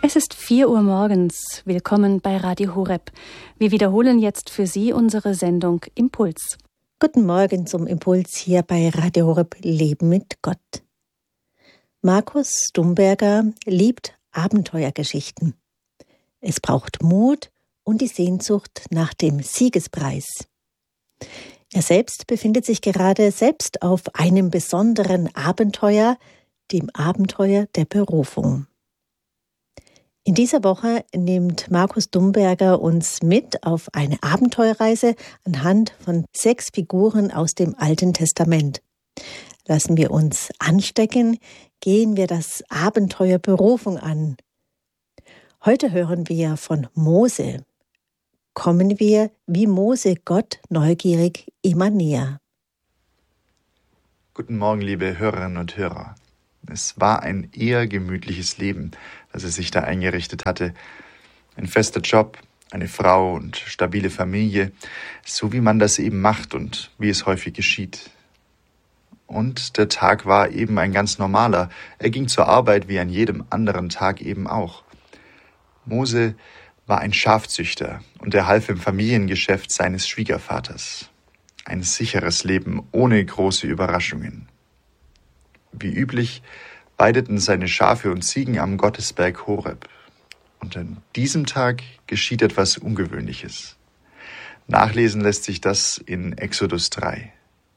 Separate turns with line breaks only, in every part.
Es ist 4 Uhr morgens. Willkommen bei Radio Horeb. Wir wiederholen jetzt für Sie unsere Sendung Impuls.
Guten Morgen zum Impuls hier bei Radio Horeb Leben mit Gott. Markus Dumberger liebt Abenteuergeschichten. Es braucht Mut und die Sehnsucht nach dem Siegespreis. Er selbst befindet sich gerade selbst auf einem besonderen Abenteuer, dem Abenteuer der Berufung. In dieser Woche nimmt Markus Dumberger uns mit auf eine Abenteuerreise anhand von 6 Figuren aus dem Alten Testament. Lassen wir uns anstecken, gehen wir das Abenteuer Berufung an. Heute hören wir von Mose. Kommen wir wie Mose Gott neugierig immer näher.
Guten Morgen, liebe Hörerinnen und Hörer. Es war ein eher gemütliches Leben, das er sich da eingerichtet hatte. Ein fester Job, eine Frau und stabile Familie, so wie man das eben macht und wie es häufig geschieht. Und der Tag war eben ein ganz normaler. Er ging zur Arbeit wie an jedem anderen Tag eben auch. Mose war ein Schafzüchter und er half im Familiengeschäft seines Schwiegervaters. Ein sicheres Leben ohne große Überraschungen. Wie üblich weideten seine Schafe und Ziegen am Gottesberg Horeb. Und an diesem Tag geschieht etwas Ungewöhnliches. Nachlesen lässt sich das in Exodus 3.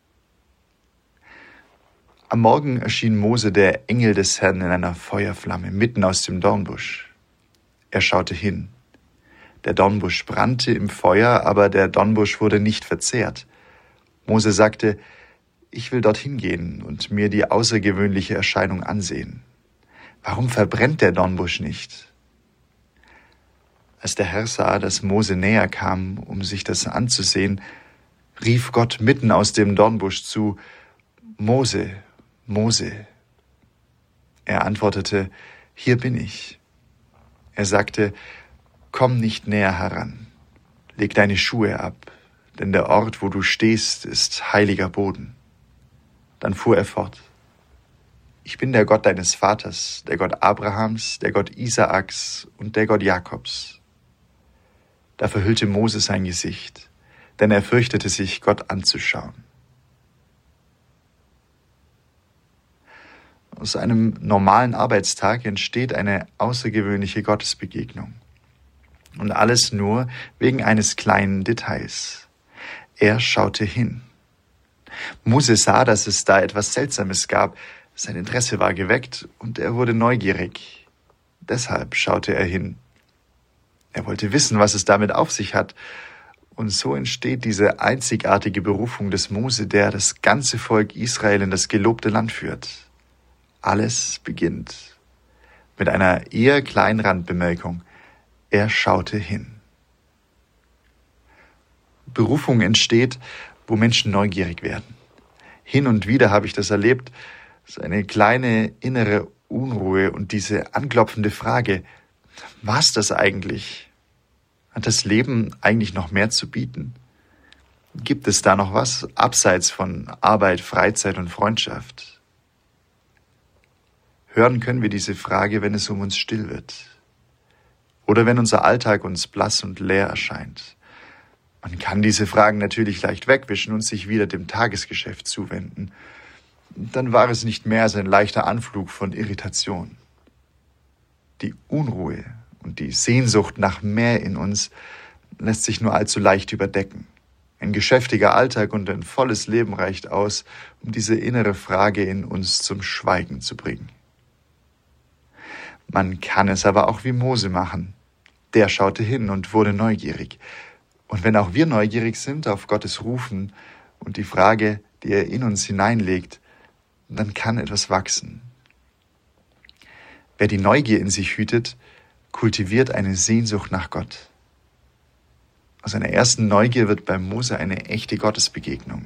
Am Morgen erschien Mose der Engel des Herrn in einer Feuerflamme mitten aus dem Dornbusch. Er schaute hin. Der Dornbusch brannte im Feuer, aber der Dornbusch wurde nicht verzehrt. Mose sagte: Ich will dorthin gehen und mir die außergewöhnliche Erscheinung ansehen. Warum verbrennt der Dornbusch nicht? Als der Herr sah, dass Mose näher kam, um sich das anzusehen, rief Gott mitten aus dem Dornbusch zu: Mose, Mose. Er antwortete: Hier bin ich. Er sagte: Komm nicht näher heran, leg deine Schuhe ab, denn der Ort, wo du stehst, ist heiliger Boden. Dann fuhr er fort: Ich bin der Gott deines Vaters, der Gott Abrahams, der Gott Isaaks und der Gott Jakobs. Da verhüllte Mose sein Gesicht, denn er fürchtete sich, Gott anzuschauen. Aus einem normalen Arbeitstag entsteht eine außergewöhnliche Gottesbegegnung. Und alles nur wegen eines kleinen Details. Er schaute hin. Mose sah, dass es da etwas Seltsames gab. Sein Interesse war geweckt und er wurde neugierig. Deshalb schaute er hin. Er wollte wissen, was es damit auf sich hat. Und so entsteht diese einzigartige Berufung des Mose, der das ganze Volk Israel in das gelobte Land führt. Alles beginnt mit einer eher kleinen Randbemerkung. Er schaute hin. Berufung entsteht, wo Menschen neugierig werden. Hin und wieder habe ich das erlebt, so eine kleine innere Unruhe und diese anklopfende Frage: Was ist das eigentlich? Hat das Leben eigentlich noch mehr zu bieten? Gibt es da noch was abseits von Arbeit, Freizeit und Freundschaft? Hören können wir diese Frage, wenn es um uns still wird. Oder wenn unser Alltag uns blass und leer erscheint. Man kann diese Fragen natürlich leicht wegwischen und sich wieder dem Tagesgeschäft zuwenden. Dann war es nicht mehr als ein leichter Anflug von Irritation. Die Unruhe und die Sehnsucht nach mehr in uns lässt sich nur allzu leicht überdecken. Ein geschäftiger Alltag und ein volles Leben reicht aus, um diese innere Frage in uns zum Schweigen zu bringen. Man kann es aber auch wie Mose machen. Der schaute hin und wurde neugierig. Und wenn auch wir neugierig sind auf Gottes Rufen und die Frage, die er in uns hineinlegt, dann kann etwas wachsen. Wer die Neugier in sich hütet, kultiviert eine Sehnsucht nach Gott. Aus einer ersten Neugier wird bei Mose eine echte Gottesbegegnung.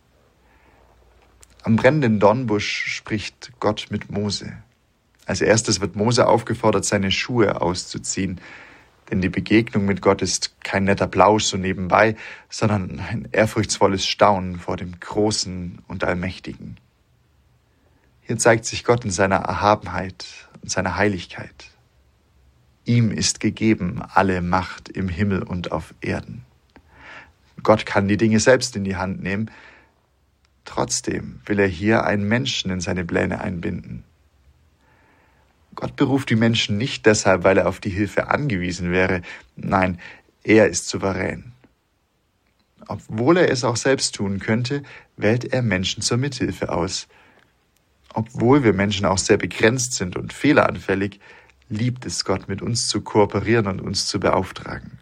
Am brennenden Dornbusch spricht Gott mit Mose. Als erstes wird Mose aufgefordert, seine Schuhe auszuziehen, denn die Begegnung mit Gott ist kein netter Plausch so nebenbei, sondern ein ehrfurchtsvolles Staunen vor dem Großen und Allmächtigen. Hier zeigt sich Gott in seiner Erhabenheit und seiner Heiligkeit. Ihm ist gegeben alle Macht im Himmel und auf Erden. Gott kann die Dinge selbst in die Hand nehmen. Trotzdem will er hier einen Menschen in seine Pläne einbinden. Gott beruft die Menschen nicht deshalb, weil er auf die Hilfe angewiesen wäre. Nein, er ist souverän. Obwohl er es auch selbst tun könnte, wählt er Menschen zur Mithilfe aus. Obwohl wir Menschen auch sehr begrenzt sind und fehleranfällig, liebt es Gott, mit uns zu kooperieren und uns zu beauftragen.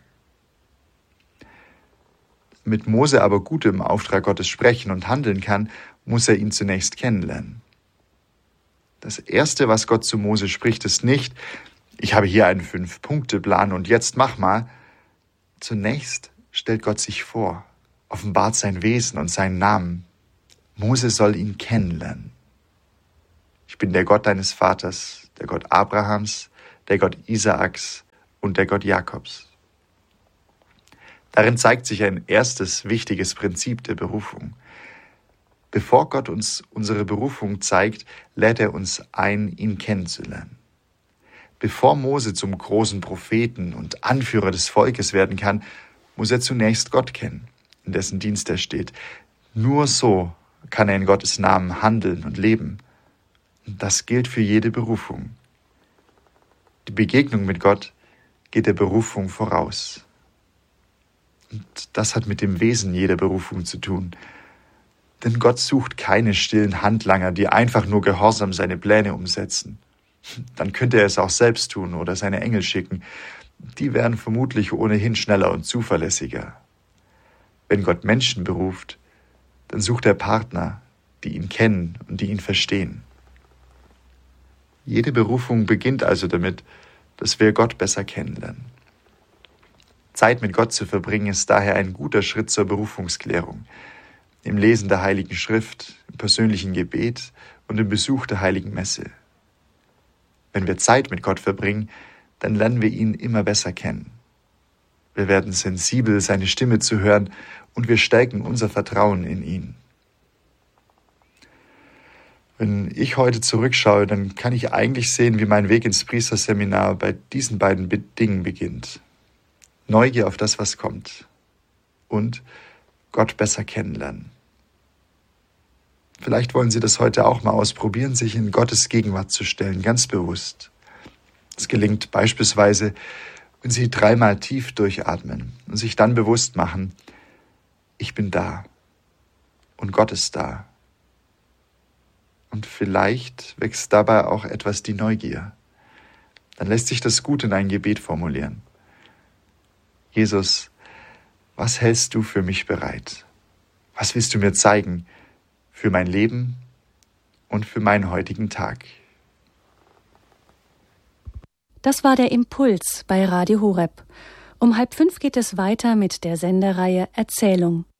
Damit Mose aber gut im Auftrag Gottes sprechen und handeln kann, muss er ihn zunächst kennenlernen. Das Erste, was Gott zu Mose spricht, ist nicht: Ich habe hier einen 5-Punkte-Plan und jetzt mach mal. Zunächst stellt Gott sich vor, offenbart sein Wesen und seinen Namen. Mose soll ihn kennenlernen. Ich bin der Gott deines Vaters, der Gott Abrahams, der Gott Isaaks und der Gott Jakobs. Darin zeigt sich ein erstes wichtiges Prinzip der Berufung. Bevor Gott uns unsere Berufung zeigt, lädt er uns ein, ihn kennenzulernen. Bevor Mose zum großen Propheten und Anführer des Volkes werden kann, muss er zunächst Gott kennen, in dessen Dienst er steht. Nur so kann er in Gottes Namen handeln und leben. Und das gilt für jede Berufung. Die Begegnung mit Gott geht der Berufung voraus. Und das hat mit dem Wesen jeder Berufung zu tun. Denn Gott sucht keine stillen Handlanger, die einfach nur gehorsam seine Pläne umsetzen. Dann könnte er es auch selbst tun oder seine Engel schicken. Die wären vermutlich ohnehin schneller und zuverlässiger. Wenn Gott Menschen beruft, dann sucht er Partner, die ihn kennen und die ihn verstehen. Jede Berufung beginnt also damit, dass wir Gott besser kennenlernen. Zeit mit Gott zu verbringen ist daher ein guter Schritt zur Berufungsklärung. Im Lesen der Heiligen Schrift, im persönlichen Gebet und im Besuch der Heiligen Messe. Wenn wir Zeit mit Gott verbringen, dann lernen wir ihn immer besser kennen. Wir werden sensibel, seine Stimme zu hören, und wir stärken unser Vertrauen in ihn. Wenn ich heute zurückschaue, dann kann ich eigentlich sehen, wie mein Weg ins Priesterseminar bei diesen beiden Dingen beginnt. Neugier auf das, was kommt, und Gott besser kennenlernen. Vielleicht wollen Sie das heute auch mal ausprobieren, sich in Gottes Gegenwart zu stellen, ganz bewusst. Es gelingt beispielsweise, wenn Sie 3-mal tief durchatmen und sich dann bewusst machen: Ich bin da und Gott ist da. Und vielleicht wächst dabei auch etwas die Neugier. Dann lässt sich das gut in ein Gebet formulieren. Jesus, was hältst du für mich bereit? Was willst du mir zeigen für mein Leben und für meinen heutigen Tag?
Das war der Impuls bei Radio Horeb. Um 4:30 geht es weiter mit der Sendereihe Erzählung.